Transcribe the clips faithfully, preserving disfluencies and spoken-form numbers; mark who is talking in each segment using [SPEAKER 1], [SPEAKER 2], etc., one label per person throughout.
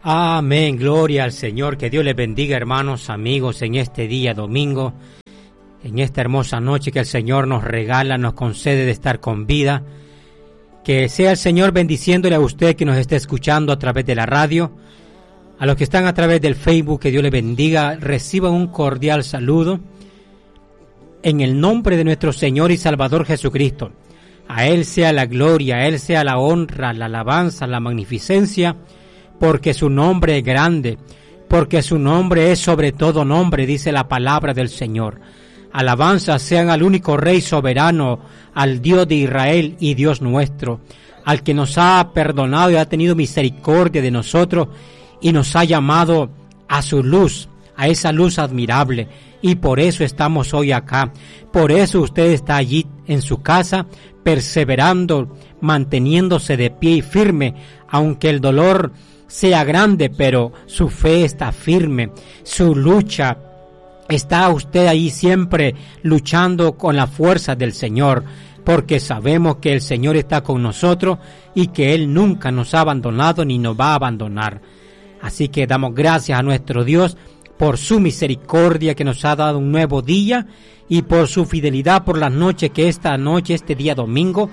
[SPEAKER 1] Amén, gloria al Señor. Que Dios les bendiga, hermanos, amigos, en este día domingo, en esta hermosa noche que el Señor nos regala, nos concede de estar con vida. Que sea el Señor bendiciéndole a usted que nos esté escuchando a través de la radio, a los que están a través del Facebook, que Dios les bendiga. Reciban un cordial saludo en el nombre de nuestro Señor y Salvador Jesucristo. A Él sea la gloria, a Él sea la honra, la alabanza, la magnificencia, porque su nombre es grande, porque su nombre es sobre todo nombre, dice la palabra del Señor. Alabanzas sean al único Rey soberano, al Dios de Israel y Dios nuestro, al que nos ha perdonado y ha tenido misericordia de nosotros y nos ha llamado a su luz, a esa luz admirable. Y por eso estamos hoy acá, por eso usted está allí en su casa, perseverando, manteniéndose de pie y firme, aunque el dolor sea grande, pero su fe está firme, su lucha, está usted ahí siempre luchando con la fuerza del Señor, porque sabemos que el Señor está con nosotros y que Él nunca nos ha abandonado ni nos va a abandonar. Así que damos gracias a nuestro Dios por su misericordia que nos ha dado un nuevo día y por su fidelidad por las noches, que esta noche, este día domingo,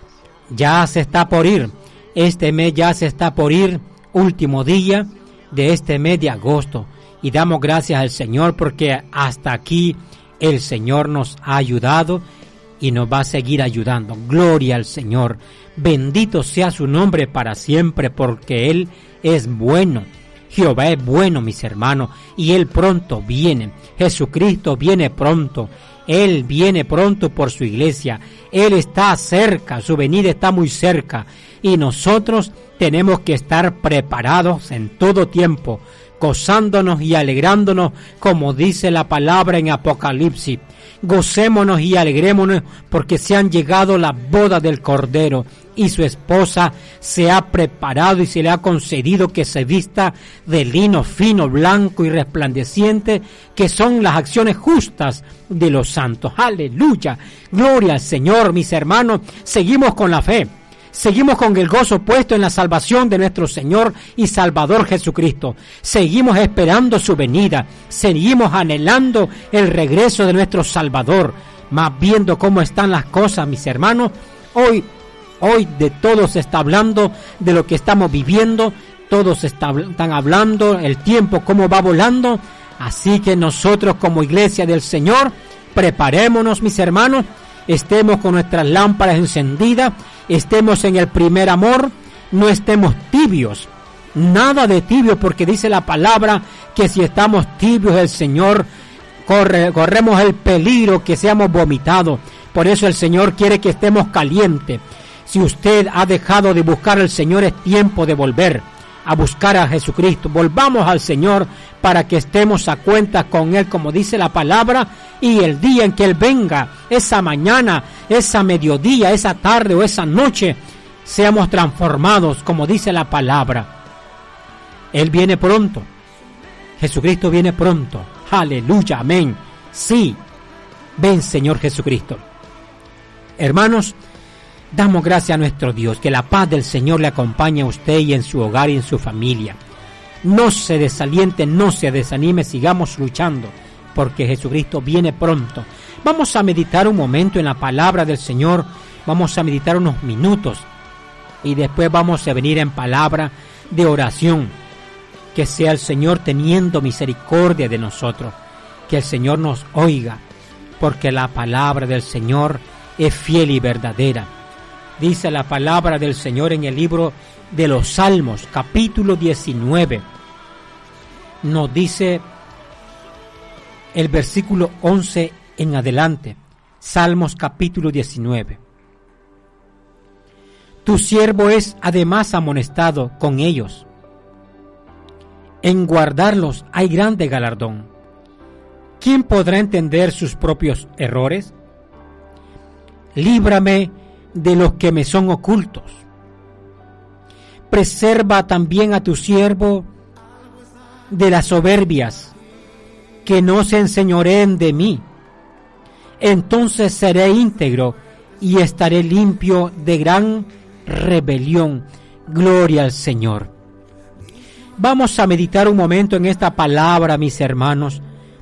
[SPEAKER 1] ya se está por ir, este mes ya se está por ir, último día de este mes de agosto, y damos gracias al Señor porque hasta aquí el Señor nos ha ayudado y nos va a seguir ayudando. Gloria al Señor, bendito sea su nombre para siempre, porque Él es bueno. Jehová es bueno, mis hermanos, y Él pronto viene. Jesucristo viene pronto. Él viene pronto por su iglesia. Él está cerca, su venida está muy cerca. Y nosotros tenemos que estar preparados en todo tiempo, gozándonos y alegrándonos, como dice la palabra en Apocalipsis. Gocémonos y alegrémonos porque se han llegado las bodas del Cordero y su esposa se ha preparado y se le ha concedido que se vista de lino fino, blanco y resplandeciente, que son las acciones justas de los santos. Aleluya, gloria al Señor, mis hermanos. Seguimos con la fe. Seguimos con el gozo puesto en la salvación de nuestro Señor y Salvador Jesucristo. Seguimos esperando su venida. Seguimos anhelando el regreso de nuestro Salvador. Más viendo cómo están las cosas, mis hermanos, hoy, hoy de todo se está hablando, de lo que estamos viviendo. Todos está, están hablando, el tiempo cómo va volando. Así que nosotros como iglesia del Señor, preparémonos, mis hermanos. Estemos con nuestras lámparas encendidas, estemos en el primer amor, no estemos tibios, nada de tibio, porque dice la palabra que si estamos tibios el Señor corre, corremos el peligro que seamos vomitados. Por eso el Señor quiere que estemos calientes. Si usted ha dejado de buscar al Señor, es tiempo de volver a buscar a Jesucristo. Volvamos al Señor para que estemos a cuenta con Él, como dice la palabra, y el día en que Él venga, esa mañana, esa mediodía, esa tarde o esa noche, seamos transformados, como dice la palabra. Él viene pronto. Jesucristo viene pronto. Aleluya, amén. Sí, ven Señor Jesucristo. Hermanos, damos gracias a nuestro Dios, que la paz del Señor le acompañe a usted y en su hogar y en su familia. No se desaliente, no se desanime, sigamos luchando, porque Jesucristo viene pronto. Vamos a meditar un momento en la palabra del Señor, vamos a meditar unos minutos, y después vamos a venir en palabra de oración. Que sea el Señor teniendo misericordia de nosotros, que el Señor nos oiga, porque la palabra del Señor es fiel y verdadera. Dice la palabra del Señor en el libro de los Salmos, capítulo diecinueve. Nos dice el versículo once en adelante. Salmos capítulo diecinueve. Tu siervo es además amonestado con ellos. En guardarlos hay grande galardón. ¿Quién podrá entender sus propios errores? Líbrame de los que me son ocultos. Preserva también a tu siervo de las soberbias, que no se enseñoreen de mí. Entonces seré íntegro y estaré limpio de gran rebelión. Gloria al Señor. Vamos a meditar un momento en esta palabra, mis hermanos.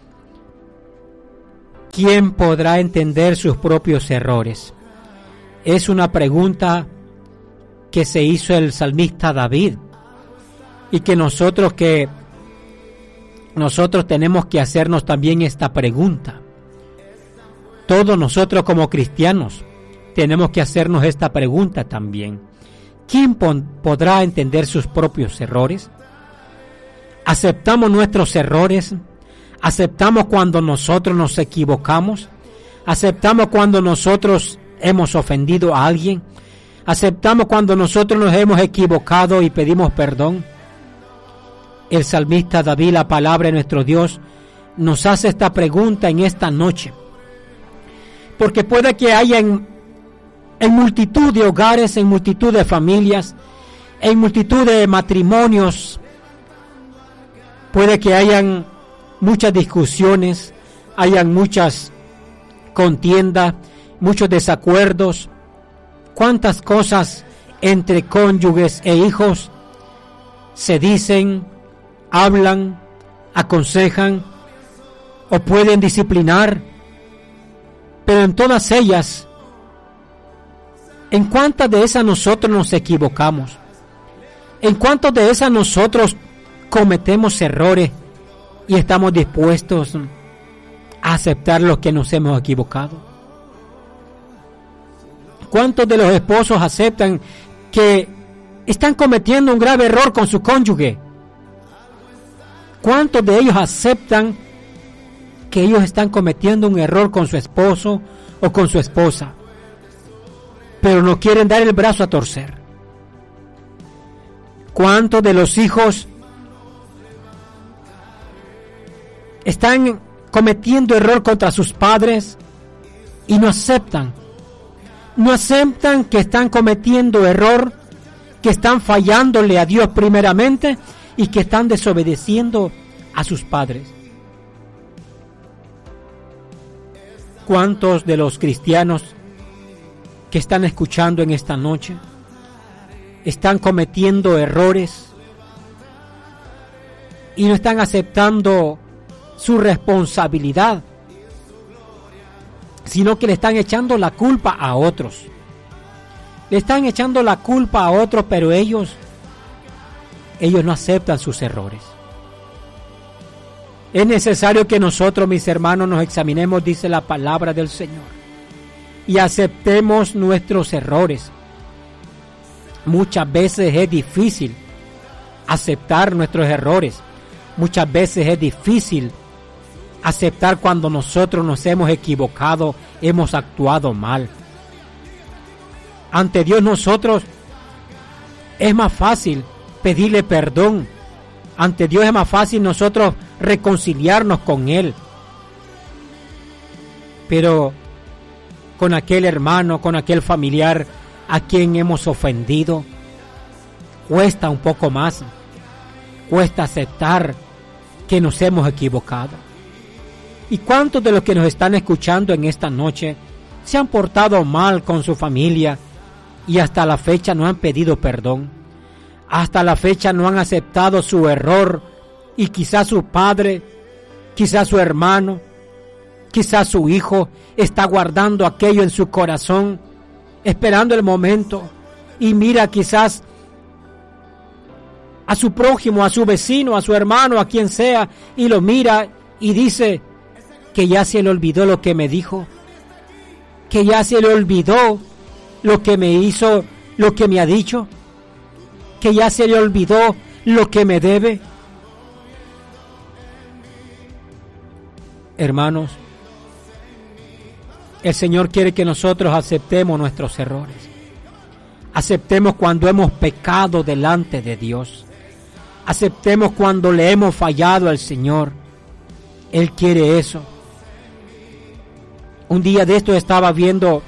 [SPEAKER 1] ¿Quién podrá entender sus propios errores? Es una pregunta que se hizo el salmista David y que nosotros que nosotros tenemos que hacernos también esta pregunta. Todos nosotros como cristianos tenemos que hacernos esta pregunta también. ¿Quién podrá entender sus propios errores? ¿Aceptamos nuestros errores? ¿Aceptamos cuando nosotros nos equivocamos? ¿Aceptamos cuando nosotros hemos ofendido a alguien? ¿Aceptamos cuando nosotros nos hemos equivocado y pedimos perdón? El salmista David, la palabra de nuestro Dios, nos hace esta pregunta en esta noche. Porque puede que haya en, en multitud de hogares, en multitud de familias, en multitud de matrimonios, puede que hayan muchas discusiones, hayan muchas contiendas, muchos desacuerdos, cuántas cosas entre cónyuges e hijos se dicen, hablan, aconsejan o pueden disciplinar, pero en todas ellas, ¿en cuántas de esas nosotros nos equivocamos? ¿En cuántas de esas nosotros cometemos errores y estamos dispuestos a aceptar los que nos hemos equivocado? ¿Cuántos de los esposos aceptan que están cometiendo un grave error con su cónyuge? ¿Cuántos de ellos aceptan que ellos están cometiendo un error con su esposo o con su esposa, pero no quieren dar el brazo a torcer? ¿Cuántos de los hijos están cometiendo error contra sus padres y no aceptan? No aceptan que están cometiendo error, que están fallándole a Dios primeramente y que están desobedeciendo a sus padres. ¿Cuántos de los cristianos que están escuchando en esta noche están cometiendo errores y no están aceptando su responsabilidad, sino que le están echando la culpa a otros? Le están echando la culpa a otros, pero ellos, ellos no aceptan sus errores. Es necesario que nosotros, mis hermanos, nos examinemos, dice la palabra del Señor, y aceptemos nuestros errores. Muchas veces es difícil aceptar nuestros errores. Muchas veces es difícil aceptar cuando nosotros nos hemos equivocado, hemos actuado mal. Ante Dios nosotros es más fácil pedirle perdón. Ante Dios es más fácil nosotros reconciliarnos con Él. Pero con aquel hermano, con aquel familiar a quien hemos ofendido, cuesta un poco más. Cuesta aceptar que nos hemos equivocado. ¿Y cuántos de los que nos están escuchando en esta noche se han portado mal con su familia y hasta la fecha no han pedido perdón? Hasta la fecha no han aceptado su error y quizás su padre, quizás su hermano, quizás su hijo está guardando aquello en su corazón, esperando el momento, y mira quizás a su prójimo, a su vecino, a su hermano, a quien sea, y lo mira y dice que ya se le olvidó lo que me dijo, que ya se le olvidó lo que me hizo, lo que me ha dicho, que ya se le olvidó lo que me debe. Hermanos, el Señor quiere que nosotros aceptemos nuestros errores. Aceptemos cuando hemos pecado delante de Dios. Aceptemos cuando le hemos fallado al Señor. Él quiere eso. Un día de esto estaba viendo,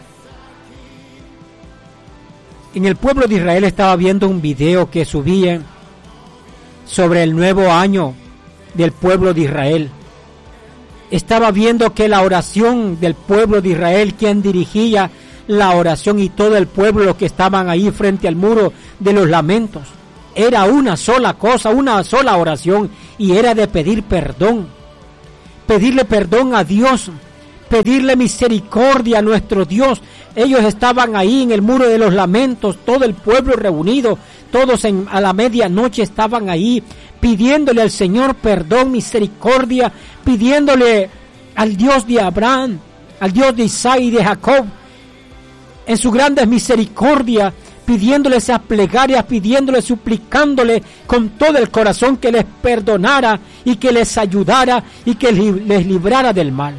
[SPEAKER 1] en el pueblo de Israel estaba viendo un video que subían sobre el nuevo año del pueblo de Israel. Estaba viendo que la oración del pueblo de Israel, quien dirigía la oración y todo el pueblo que estaban ahí frente al muro de los lamentos, era una sola cosa, una sola oración, y era de pedir perdón. Pedirle perdón a Dios, pedirle misericordia a nuestro Dios. Ellos estaban ahí en el muro de los lamentos, todo el pueblo reunido, todos en, a la medianoche estaban ahí, pidiéndole al Señor perdón, misericordia, pidiéndole al Dios de Abraham, al Dios de Isaac y de Jacob, en su grande misericordia, pidiéndole esas plegarias, pidiéndole, suplicándole con todo el corazón que les perdonara y que les ayudara y que les librara del mal.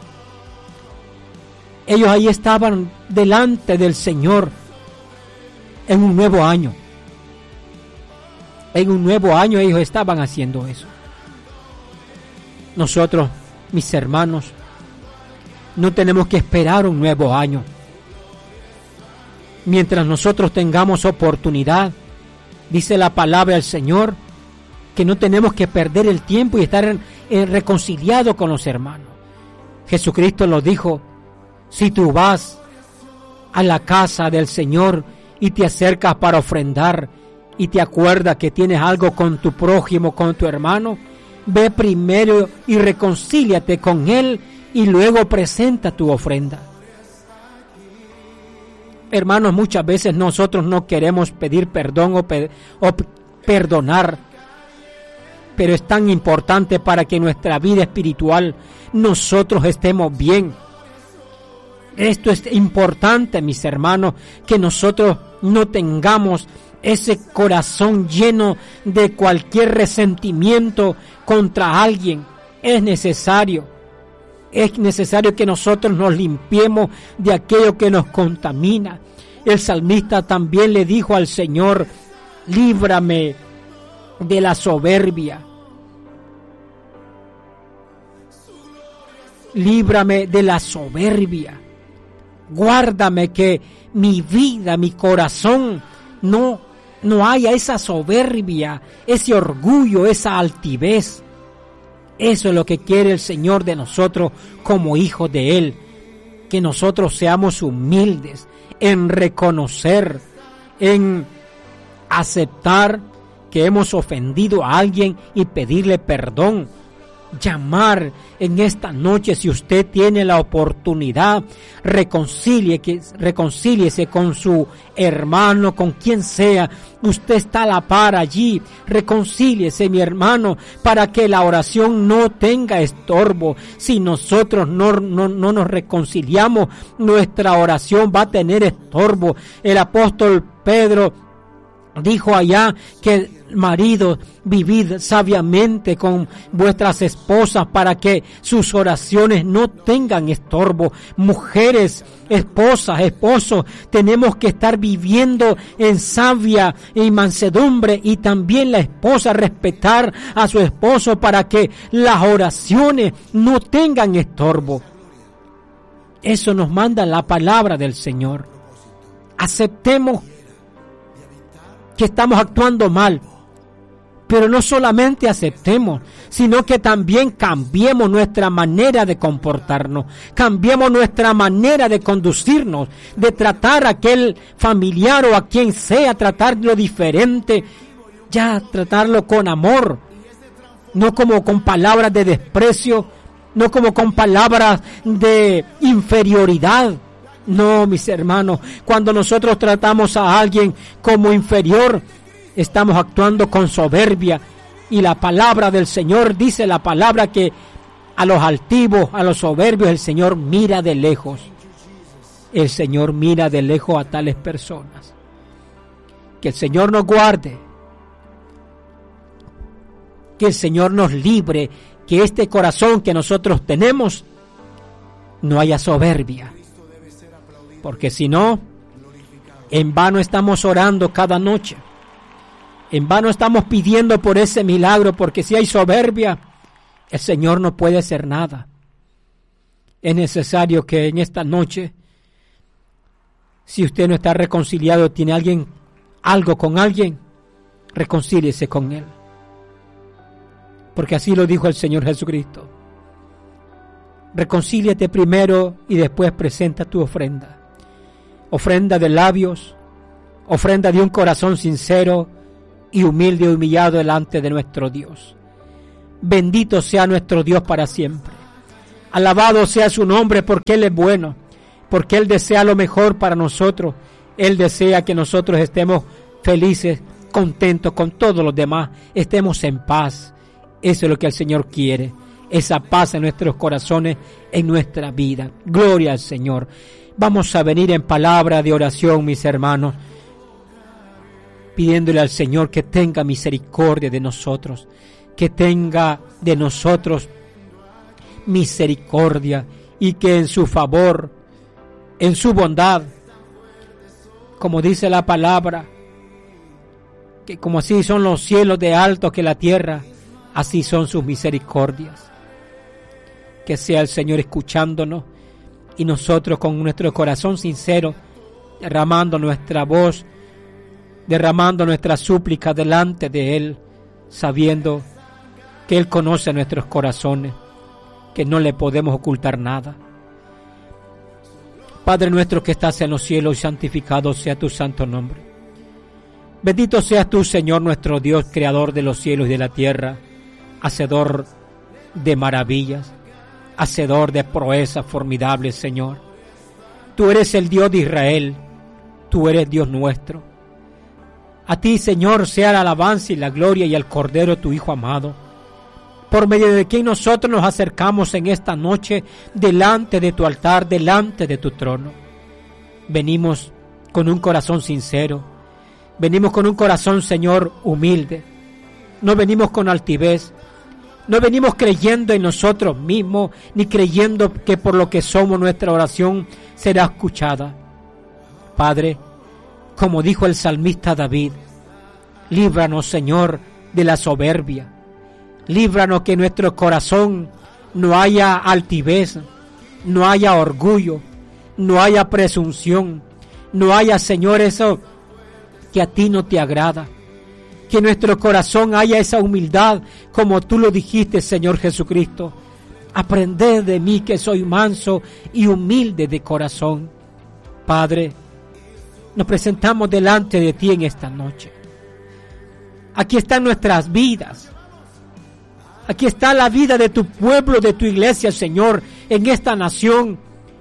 [SPEAKER 1] Ellos ahí estaban delante del Señor en un nuevo año. En un nuevo año ellos estaban haciendo eso. Nosotros, mis hermanos, no tenemos que esperar un nuevo año. Mientras nosotros tengamos oportunidad, dice la palabra del Señor, que no tenemos que perder el tiempo y estar en, en reconciliado con los hermanos. Jesucristo lo dijo: si tú vas a la casa del Señor y te acercas para ofrendar y te acuerdas que tienes algo con tu prójimo, con tu hermano, ve primero y reconcíliate con él y luego presenta tu ofrenda. Hermanos, muchas veces nosotros no queremos pedir perdón o, pe- o perdonar, pero es tan importante para que nuestra vida espiritual nosotros estemos bien. Esto es importante, mis hermanos, que nosotros no tengamos ese corazón lleno de cualquier resentimiento contra alguien. Es necesario, es necesario que nosotros nos limpiemos de aquello que nos contamina. El salmista también le dijo al Señor: líbrame de la soberbia. Líbrame de la soberbia. Guárdame que mi vida, mi corazón, no, no haya esa soberbia, ese orgullo, esa altivez. Eso es lo que quiere el Señor de nosotros como hijos de Él. Que nosotros seamos humildes en reconocer, en aceptar que hemos ofendido a alguien y pedirle perdón. Llamar en esta noche, si usted tiene la oportunidad, reconcilie, que, reconcíliese con su hermano, con quien sea. Usted está a la par allí. Reconcíliese, mi hermano, para que la oración no tenga estorbo. Si nosotros no, no, no nos reconciliamos, nuestra oración va a tener estorbo. El apóstol Pedro dijo allá que: maridos, vivid sabiamente con vuestras esposas para que sus oraciones no tengan estorbo. Mujeres, esposas, esposos, tenemos que estar viviendo en sabia y mansedumbre, y también la esposa respetar a su esposo para que las oraciones no tengan estorbo. Eso nos manda la palabra del Señor. Aceptemos que estamos actuando mal, pero no solamente aceptemos, sino que también cambiemos nuestra manera de comportarnos, cambiemos nuestra manera de conducirnos, de tratar a aquel familiar o a quien sea, tratarlo diferente, ya tratarlo con amor, no como con palabras de desprecio, no como con palabras de inferioridad. No, mis hermanos, cuando nosotros tratamos a alguien como inferior, estamos actuando con soberbia. Y la palabra del Señor dice, la palabra, que a los altivos, a los soberbios, el Señor mira de lejos. El Señor mira de lejos a tales personas. Que el Señor nos guarde. Que el Señor nos libre. Que este corazón que nosotros tenemos no haya soberbia. Porque si no, en vano estamos orando cada noche. En vano estamos pidiendo por ese milagro, porque si hay soberbia, el Señor no puede hacer nada. Es necesario que en esta noche, si usted no está reconciliado, tiene alguien, algo con alguien, reconcíliese con él. Porque así lo dijo el Señor Jesucristo. Reconcíliate primero y después presenta tu ofrenda. Ofrenda de labios, ofrenda de un corazón sincero
[SPEAKER 2] y humilde y humillado delante de nuestro Dios. Bendito sea nuestro Dios para siempre. Alabado sea su nombre, porque Él es bueno, porque Él desea lo mejor para nosotros. Él desea que nosotros estemos felices, contentos con todos los demás, estemos en paz. Eso es lo que el Señor quiere, esa paz en nuestros corazones, en nuestra vida. Gloria al Señor. Vamos a venir en palabra de oración, mis hermanos, pidiéndole al Señor que tenga misericordia de nosotros, que tenga de nosotros misericordia, y que en su favor, en su bondad, como dice la palabra, que como así son los cielos de alto que la tierra, así son sus misericordias. Que sea el Señor escuchándonos y nosotros con nuestro corazón sincero derramando nuestra voz, derramando nuestra súplica delante de Él, sabiendo que Él conoce nuestros corazones, que no le podemos ocultar nada. Padre nuestro que estás en los cielos, santificado sea tu santo nombre. Bendito seas tú, Señor nuestro Dios, creador de los cielos y de la tierra, hacedor de maravillas, hacedor de proezas formidables, Señor. Tú eres el Dios de Israel, tú eres Dios nuestro. A ti, Señor, sea la alabanza y la gloria y al Cordero, tu Hijo amado, por medio de quien nosotros nos acercamos en esta noche delante de tu altar, delante de tu trono. Venimos con un corazón sincero, venimos con un corazón, Señor, humilde. No venimos con altivez, no venimos creyendo en nosotros mismos, ni creyendo que por lo que somos nuestra oración será escuchada. Padre, como dijo el salmista David, líbranos, Señor, de la soberbia. Líbranos que en nuestro corazón no haya altivez, no haya orgullo, no haya presunción, no haya, Señor, eso que a ti no te agrada. Que en nuestro corazón haya esa humildad, como tú lo dijiste, Señor Jesucristo. Aprended de mí, que soy manso y humilde de corazón. Padre, nos presentamos delante de ti en esta noche. Aquí están nuestras vidas. Aquí está la vida de tu pueblo, de tu iglesia, Señor, en esta nación.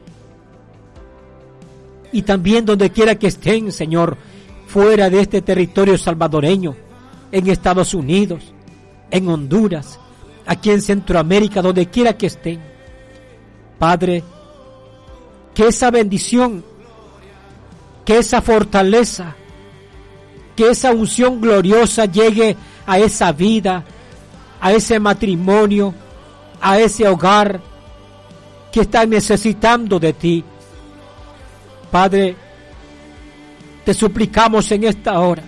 [SPEAKER 2] Y también donde quiera que estén, Señor, fuera de este territorio salvadoreño, en Estados Unidos, en Honduras, aquí en Centroamérica, donde quiera que estén. Padre, que esa bendición, que esa fortaleza, que esa unción gloriosa llegue a esa vida, a ese matrimonio, a ese hogar que está necesitando de ti. Padre, te suplicamos en esta hora,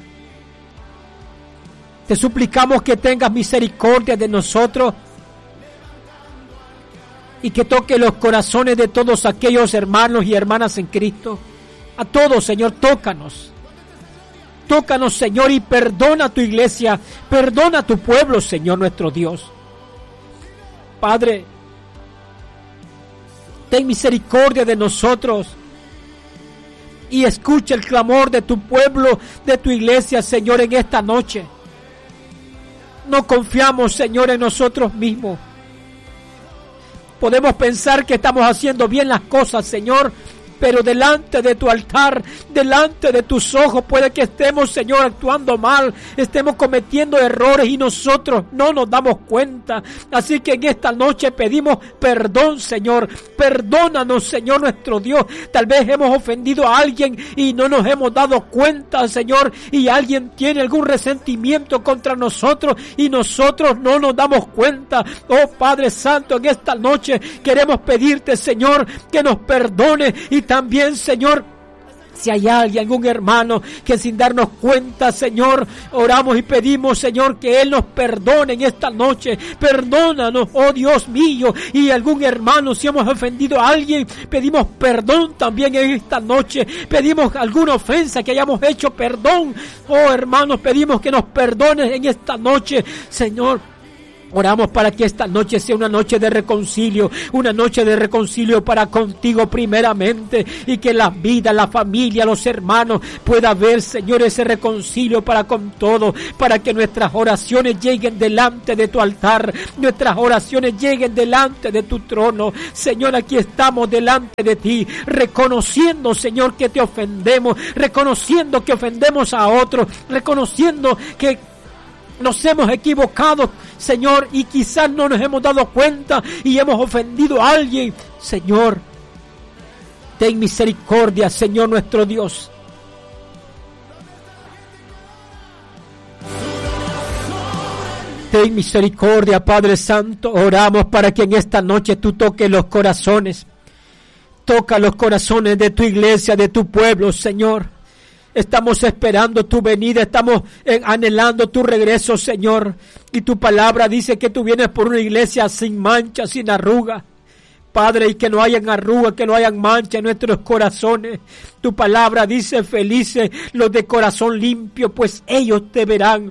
[SPEAKER 2] te suplicamos que tengas misericordia de nosotros y que toque los corazones de todos aquellos hermanos y hermanas en Cristo. A todos, Señor, tócanos. Tócanos, Señor, y perdona a tu iglesia, perdona a tu pueblo, Señor nuestro Dios. Padre, ten misericordia de nosotros y escucha el clamor de tu pueblo, de tu iglesia, Señor, en esta noche. No confiamos, Señor, en nosotros mismos. Podemos pensar que estamos haciendo bien las cosas, Señor, pero delante de tu altar, delante de tus ojos, puede que estemos, Señor, actuando mal, estemos cometiendo errores y nosotros no nos damos cuenta. Así que en esta noche pedimos perdón, Señor. Perdónanos, Señor nuestro Dios. Tal vez hemos ofendido a alguien y no nos hemos dado cuenta, Señor, y alguien tiene algún resentimiento contra nosotros y nosotros no nos damos cuenta. Oh Padre Santo, en esta noche queremos pedirte, Señor, que nos perdone. Y también, Señor, si hay alguien, algún hermano que sin darnos cuenta, Señor, oramos y pedimos, Señor, que Él nos perdone en esta noche. Perdónanos, oh Dios mío. Y algún hermano, si hemos ofendido a alguien, pedimos perdón también en esta noche. Pedimos alguna ofensa que hayamos hecho, perdón. Oh hermanos, pedimos que nos perdones en esta noche, Señor. Oramos para que esta noche sea una noche de reconcilio, una noche de reconcilio para contigo primeramente, y que la vida, la familia, los hermanos pueda ver, Señor, ese reconcilio para con todo, para que nuestras oraciones lleguen delante de tu altar, nuestras oraciones lleguen delante de tu trono. Señor, aquí estamos delante de ti, reconociendo, Señor, que te ofendemos, reconociendo que ofendemos a otros, reconociendo que nos hemos equivocado, Señor, y quizás no nos hemos dado cuenta y hemos ofendido a alguien. Señor, ten misericordia, Señor nuestro Dios. Ten misericordia, Padre Santo. Oramos para que en esta noche tú toques los corazones. Toca los corazones de tu iglesia, de tu pueblo, Señor. Estamos esperando tu venida, estamos anhelando tu regreso, Señor. Y tu palabra dice que tú vienes por una iglesia sin mancha, sin arruga. Padre, y que no hayan arruga, que no hayan mancha en nuestros corazones. Tu palabra dice, felices los de corazón limpio, pues ellos te verán.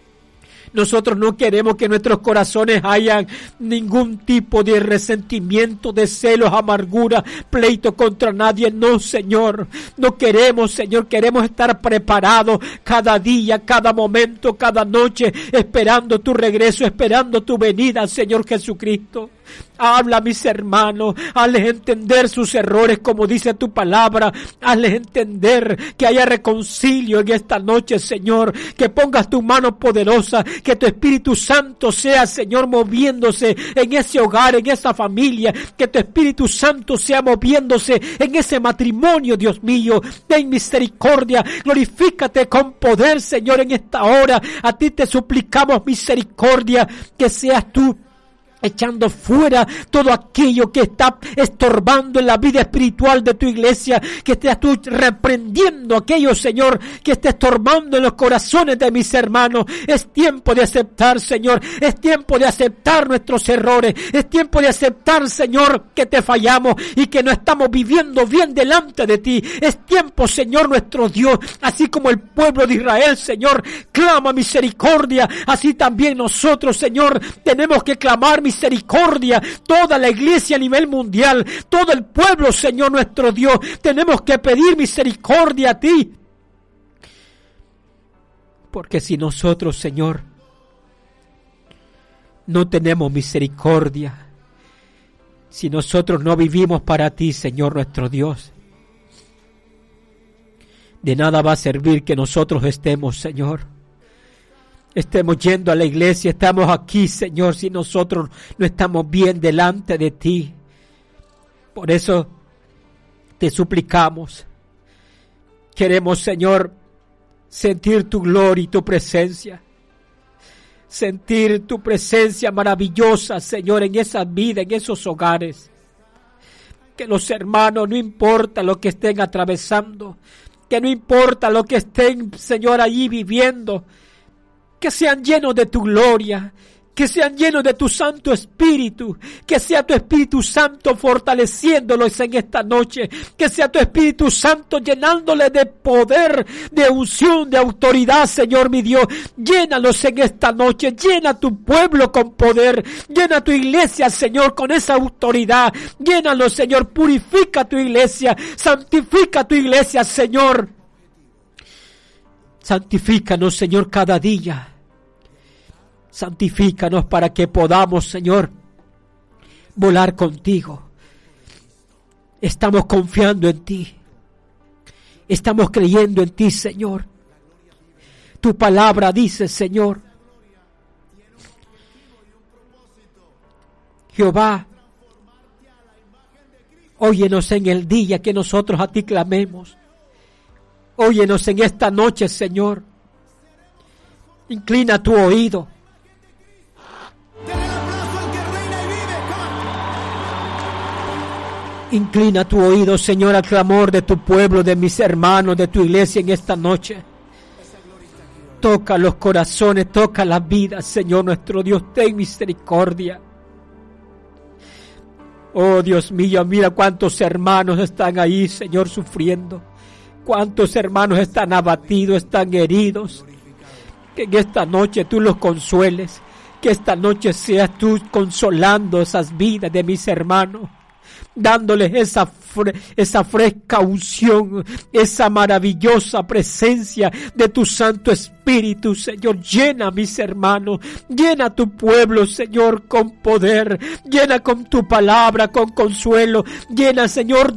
[SPEAKER 2] Nosotros no queremos que en nuestros corazones haya ningún tipo de resentimiento, de celos, amargura, pleito contra nadie. No, Señor. No queremos, Señor. Queremos estar preparados cada día, cada momento, cada noche, esperando tu regreso, esperando tu venida, Señor Jesucristo. Habla a mis hermanos, hazles entender sus errores como dice tu palabra, hazles entender que haya reconcilio en esta noche, Señor, que pongas tu mano poderosa, que tu Espíritu Santo sea, Señor, moviéndose en ese hogar, en esa familia, que tu Espíritu Santo sea moviéndose en ese matrimonio, Dios mío. Ten misericordia, glorifícate con poder, Señor, en esta hora. A ti te suplicamos misericordia, que seas tú echando fuera todo aquello que está estorbando en la vida espiritual de tu iglesia, que estés tú reprendiendo aquello, Señor, que esté estorbando en los corazones de mis hermanos. Es tiempo de aceptar, Señor, es tiempo de aceptar nuestros errores, es tiempo de aceptar, Señor, que te fallamos y que no estamos viviendo bien delante de ti. Es tiempo, Señor, nuestro Dios, así como el pueblo de Israel, Señor, clama misericordia, así también nosotros, Señor, tenemos que clamar misericordia. Toda la iglesia a nivel mundial, todo el pueblo, Señor nuestro Dios, tenemos que pedir misericordia a ti. Porque si nosotros, Señor, no tenemos misericordia, si nosotros no vivimos para ti, Señor nuestro Dios, de nada va a servir que nosotros estemos, Señor, estemos yendo a la iglesia, estamos aquí, Señor, si nosotros no estamos bien delante de ti. Por eso te suplicamos. Queremos, Señor, sentir tu gloria y tu presencia. Sentir tu presencia maravillosa, Señor, en esa vida, en esos hogares. Que los hermanos, no importa lo que estén atravesando, que no importa lo que estén, Señor, allí viviendo, que sean llenos de tu gloria, que sean llenos de tu Santo Espíritu, que sea tu Espíritu Santo fortaleciéndolos en esta noche, que sea tu Espíritu Santo llenándoles de poder, de unción, de autoridad, Señor mi Dios. Llénalos en esta noche, llena tu pueblo con poder, llena tu iglesia, Señor, con esa autoridad. Llénalos, Señor, purifica tu iglesia, santifica tu iglesia, Señor. Santifícanos, Señor, cada día. Santifícanos para que podamos, Señor, volar contigo. Estamos confiando en ti. Estamos creyendo en ti, Señor. Tu palabra dice, Señor, Jehová, óyenos en el día que nosotros a ti clamemos. Óyenos en esta noche, Señor. Inclina tu oído. Inclina tu oído, Señor, al clamor de tu pueblo, de mis hermanos, de tu iglesia en esta noche. Toca los corazones, toca las vidas, Señor nuestro Dios, ten misericordia. Oh Dios mío, mira cuántos hermanos están ahí, Señor, sufriendo. Cuántos hermanos están abatidos, están heridos. que en esta noche tú los consueles, que esta noche seas tú consolando esas vidas de mis hermanos, dándoles esa, fre- esa fresca unción, esa maravillosa presencia de tu Santo Espíritu, Señor. Llena a mis hermanos, llena a tu pueblo, Señor, con poder, llena con tu palabra, con consuelo, llena, Señor,